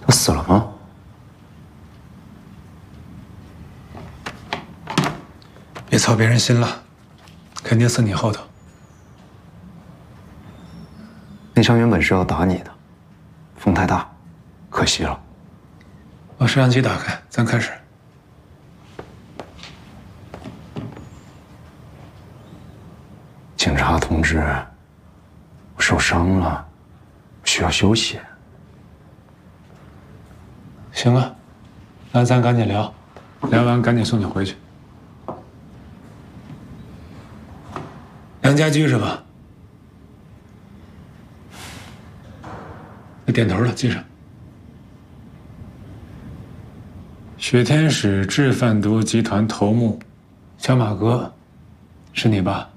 他死了吗？ 别操别人心了，肯定死你后头。 那枪原本是要打你的，风太大，可惜了。 把摄像机打开，咱开始。 警察同志，我受伤了，需要休息。 行啊，那咱赶紧聊，聊完赶紧送你回去。梁家驹是吧？那点头了，记上。雪天使制贩毒集团头目小马哥，是你吧？